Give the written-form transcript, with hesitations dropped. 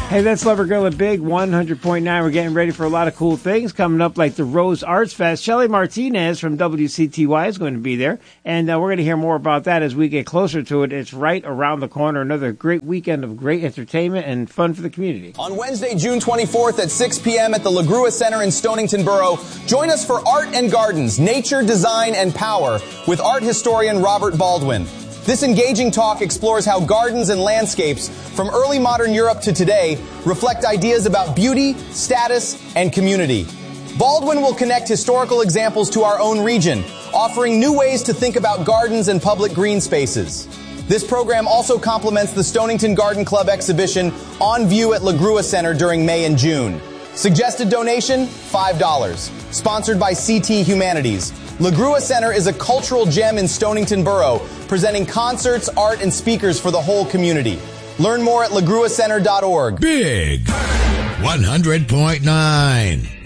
Hey, that's Lover Girl at Big 100.9. We're getting ready for a lot of cool things coming up, like the Rose Arts Fest. Shelly Martinez from WCTY is going to be there, and we're going to hear more about that as we get closer to it. It's right around the corner. Another great weekend of great entertainment and fun for the community. On Wednesday, June 24th at 6 p.m. at the LaGrua Center in Stonington Borough, join us for Art and Gardens, Nature, Design, and Power with art historian Robert Baldwin. This engaging talk explores how gardens and landscapes from early modern Europe to today reflect ideas about beauty, status, and community. Baldwin will connect historical examples to our own region, offering new ways to think about gardens and public green spaces. This program also complements the Stonington Garden Club exhibition on view at LaGrua Center during May and June. Suggested donation, $5. Sponsored by CT Humanities. LaGrua Center is a cultural gem in Stonington Borough, presenting concerts, art, and speakers for the whole community. Learn more at lagruacenter.org. Big 100.9.